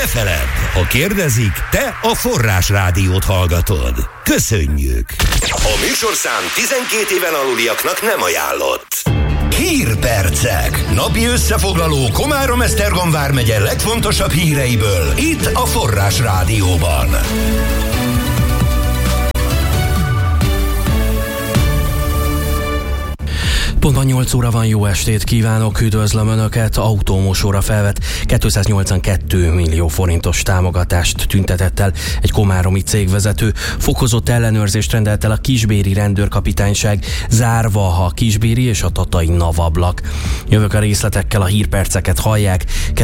feledd, ha kérdezik, te a Forrás Rádiót hallgatod. Köszönjük! A műsorszám 12 éven aluliaknak nem ajánlott. Hírpercek. Napi összefoglaló Komárom-Esztergom vármegye legfontosabb híreiből itt a Forrás Rádióban. Pontosan 8 óra van, jó estét kívánok, üdvözlöm Önöket. Autómosóra felvett 282 millió forintos támogatást tüntetett el egy komáromi cégvezető. Fokozott ellenőrzést rendelt el a kisbéri rendőrkapitányság, zárva a kisbéri és a tatai navablak. Jövök a részletekkel, a hírperceket hallják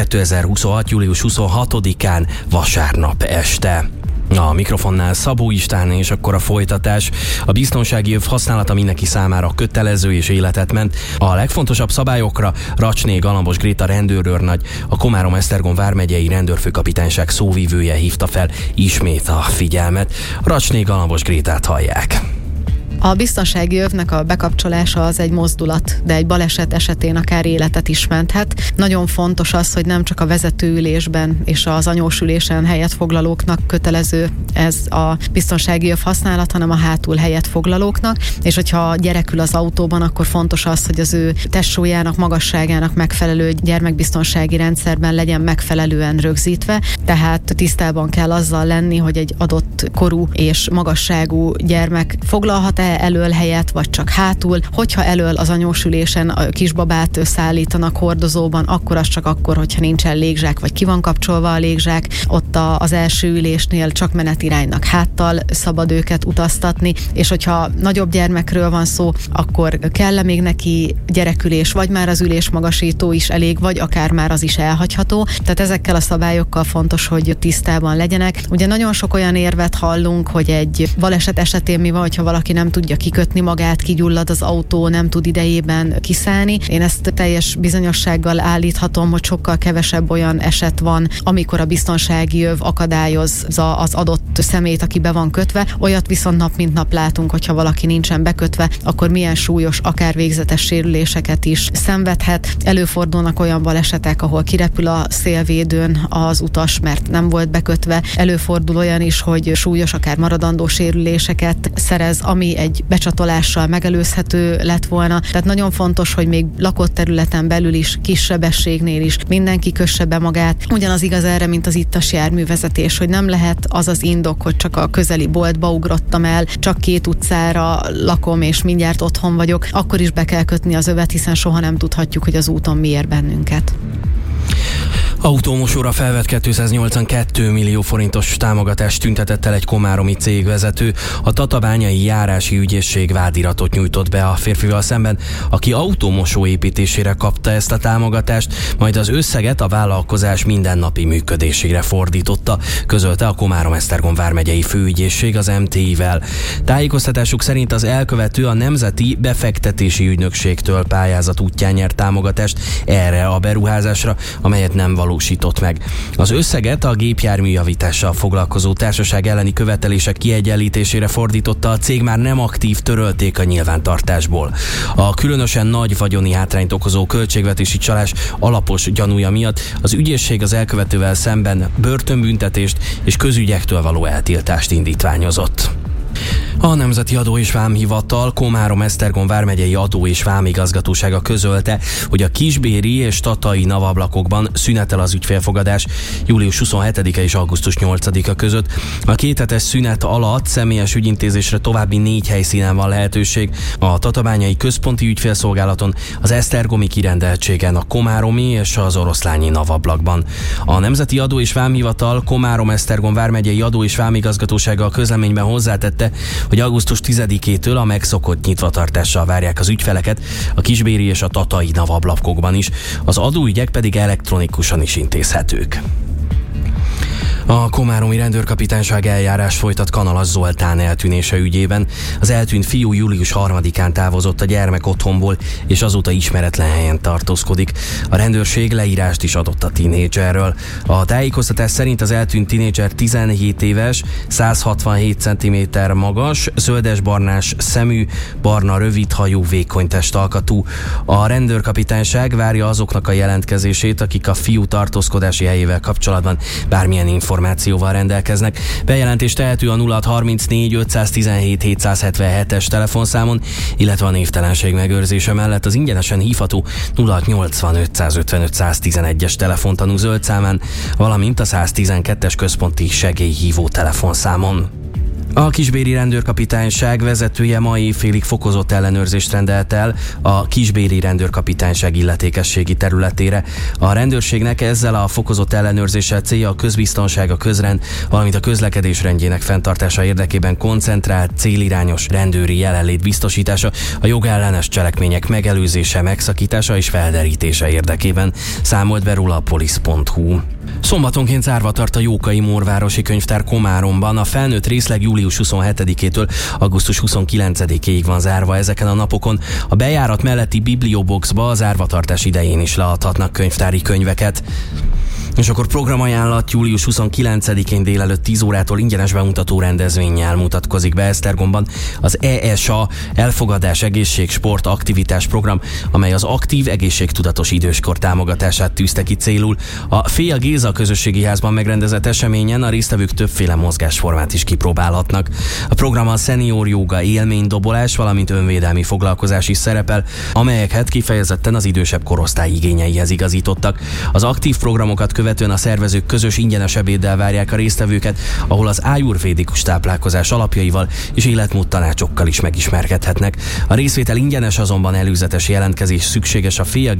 2026. július 26-án vasárnap este. A mikrofonnál Szabó István, és akkor a folytatás. A biztonsági öv használata mindenki számára kötelező és életet ment. A legfontosabb szabályokra Racsné Galambos Gréta rendőrőrnagy, a Komárom-Esztergom vármegyei rendőrfőkapitányság szóvivője hívta fel ismét a figyelmet. Racsné Galambos Grétát hallják. A biztonsági övnek a bekapcsolása az egy mozdulat, de egy baleset esetén akár életet is menthet. Nagyon fontos az, hogy nem csak a vezetőülésben és az anyósülésen helyet foglalóknak kötelező ez a biztonsági öv használat, hanem a hátul helyet foglalóknak, és hogyha gyerek ül az autóban, akkor fontos az, hogy az ő testsúlyának, magasságának megfelelő gyermekbiztonsági rendszerben legyen megfelelően rögzítve, tehát tisztában kell azzal lenni, hogy egy adott korú és magasságú gyermek foglalhat elől helyet, vagy csak hátul. Hogyha elől az anyósülésen a kisbabát szállítanak hordozóban, akkor az csak akkor, hogyha nincsen légzsák, vagy ki van kapcsolva a légzsák. Ott az első ülésnél csak menetiránynak háttal szabad őket utaztatni, és hogyha nagyobb gyermekről van szó, akkor kell még neki gyerekülés, vagy már az ülésmagasító is elég, vagy akár már az is elhagyható. Tehát ezekkel a szabályokkal fontos, hogy tisztában legyenek. Ugye nagyon sok olyan érvet hallunk, hogy egy baleset esetén mi van, hogyha valaki nem tudja kikötni magát, kigyullad az autó, nem tud idejében kiszállni. Én ezt teljes bizonyossággal állíthatom, hogy sokkal kevesebb olyan eset van, amikor a biztonsági öv akadályozza az adott személyt, aki be van kötve. Olyat viszont nap mint nap látunk, hogyha valaki nincsen bekötve, akkor milyen súlyos, akár végzetes sérüléseket is szenvedhet. Előfordulnak olyan balesetek, ahol kirepül a szélvédőn az utas, mert nem volt bekötve. Előfordul olyan is, hogy súlyos, akár maradandó sérüléseket szerez, ami egy becsatolással megelőzhető lett volna. Tehát nagyon fontos, hogy még lakott területen belül is, kis sebességnél is mindenki kösse be magát. Ugyanaz igaz erre, mint az ittas járművezetés, hogy nem lehet az az indok, hogy csak a közeli boltba ugrottam el, csak 2 utcára lakom, és mindjárt otthon vagyok. Akkor is be kell kötni az övet, hiszen soha nem tudhatjuk, hogy az úton mi ér bennünket. Autómosóra felvett 282 millió forintos támogatást tüntetett el egy komáromi cégvezető. A tatabányai járási ügyészség vádiratot nyújtott be a férfival szemben, aki autómosó építésére kapta ezt a támogatást, majd az összeget a vállalkozás mindennapi működésére fordította, közölte a Komárom-Esztergom vármegyei főügyészség az MTI-vel. Tájékoztatásuk szerint az elkövető a Nemzeti Befektetési Ügynökségtől pályázat útján nyert támogatást erre a beruházásra, amelyet nem valósított meg. Az összeget a gépjárműjavítással foglalkozó társaság elleni követelések kiegyenlítésére fordította, a cég már nem aktív, törölték a nyilvántartásból. A különösen nagy vagyoni hátrányt okozó költségvetési csalás alapos gyanúja miatt az ügyészség az elkövetővel szemben börtönbüntetést és közügyektől való eltiltást indítványozott. A Nemzeti Adó és Vámhivatal Komárom-Esztergom vármegyei adó- és vámigazgatósága közölte, hogy a kisbéri és tatai navablakokban szünetel az ügyfélfogadás július 27-e és augusztus 8-a között. A 2 hetes szünet alatt személyes ügyintézésre további 4 helyszínen van lehetőség: a tatabányai központi ügyfélszolgálaton, az esztergomi kirendeltségen, a komáromi és az oroszlányi navablakban. A Nemzeti Adó és Vámhivatal Komárom-Esztergom vármegyei adó- és vámigazgatósága a közleményben hozzátette, hogy augusztus 10-től a megszokott nyitvatartással várják az ügyfeleket a kisbéri és a tatai navablakokban is, az adóügyek pedig elektronikusan is intézhetők. A komáromi rendőrkapitányság eljárás folytat Kanalas Zoltán eltűnése ügyében. Az eltűnt fiú július 3-án távozott a gyermek otthonból, és azóta ismeretlen helyen tartózkodik. A rendőrség leírást is adott a tínédzserről. A tájékoztatás szerint az eltűnt tínédzser 17 éves, 167 cm magas, zöldes-barnás szemű, barna rövidhajú, vékony testalkatú. A rendőrkapitányság várja azoknak a jelentkezését, akik a fiú tartózkodási helyével kapcsolatban bármilyen információval rendelkeznek. Bejelentést tehető a 0634 517 777-es telefonszámon, illetve a névtelenség megőrzése mellett az ingyenesen hívható 0680 555 111-es telefontanú zöld számán, valamint a 112-es központi segélyhívó telefonszámon. A kisbéri rendőrkapitányság vezetője ma éjfélig fokozott ellenőrzést rendelt el a kisbéri rendőrkapitányság illetékességi területére. A rendőrségnek ezzel a fokozott ellenőrzéssel célja a közbiztonság, a közrend, valamint a közlekedés rendjének fenntartása érdekében koncentrált, célirányos rendőri jelenlét biztosítása, a jogellenes cselekmények megelőzése, megszakítása és felderítése érdekében, számolt be róla a polisz.hu. Szombatonként zárva tart a Jókai Mórvárosi Könyvtár Komáromban. A felnőtt részleg július 27-től augusztus 29-ig van zárva ezeken a napokon. A bejárat melletti biblioboxba a zárvatartás idején is leadhatnak könyvtári könyveket. És akkor programajánlat: július 29-én délelőtt 10 órától ingyenes bemutató rendezvénnyel mutatkozik be Esztergomban az ESA Elfogadás Egészség Sport Aktivitás Program, amely az aktív, egészségtudatos időskor támogatását tűzte ki célul. A Féa Géza közösségi házban megrendezett eseményen a résztvevők többféle mozgásformát is kipróbálhatnak. A programban szenior jóga, élménydobolás, valamint önvédelmi foglalkozás is szerepel, amelyeket kifejezetten az idősebb korosztály igényeihez igazítottak. Az aktív programokat követően a szervezők közös ingyenes ebéddel várják a résztvevőket, ahol az ájurvédikus táplálkozás alapjaival és életmód tanácsokkal is megismerkedhetnek. A részvétel ingyenes, azonban előzetes jelentkezés szükséges a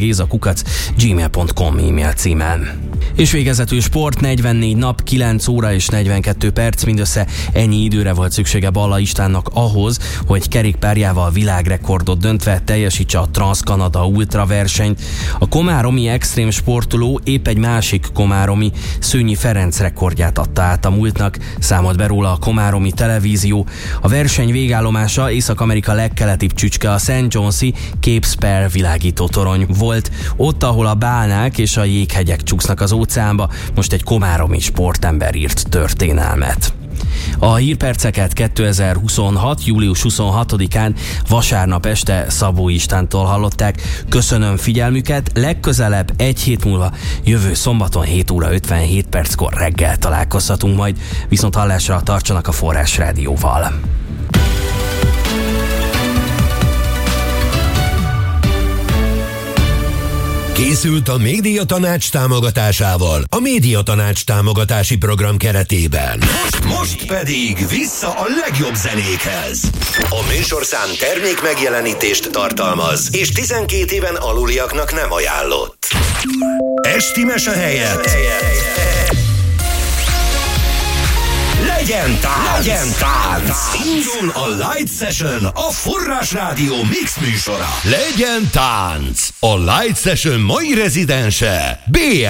feagéza@gmail.com e-mail címen. És végezetül sport: 44 nap, 9 óra és 42 perc, mindössze ennyi időre volt szüksége Balla Istvánnak ahhoz, hogy kerékpárjával világrekordot döntve teljesítse a Transz-Kanada Ultra versenyt. A komáromi extrém sportoló épp egy másik komáromi, Szőnyi Ferenc rekordját adta át a múltnak, számolt be róla a komáromi televízió. A verseny végállomása Észak-Amerika legkeletibb csücske, a St. John's-i Cape Spare világító torony volt. Ott, ahol a bálnák és a jéghegyek csúsznak az óceánba, most egy komáromi sportember írt történelmet. A hírperceket 2026. július 26-án vasárnap este Szabó Istvántól hallották. Köszönöm figyelmüket, legközelebb egy hét múlva, jövő szombaton 7 óra 57 perckor reggel találkozhatunk majd. Viszont hallásra, tartsanak a Forrás Rádióval. Készült a Médiatanács támogatásával a Médiatanács támogatási program keretében. Most pedig vissza a legjobb zenékhez. A műsorszám termék megjelenítést tất és 12 éven aluliaknak nem ajánlott. Esti mese helyett legyen tánc! Indul a Light Session, a Forrás Rádió mix műsora. Legyen tánc! A Light Session mai rezidense B.